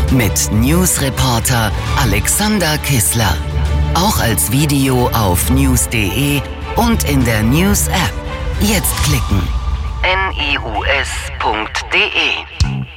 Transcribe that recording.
mit Newsreporter Alexander Kissler. Auch als Video auf news.de und in der News-App. Jetzt klicken. news.de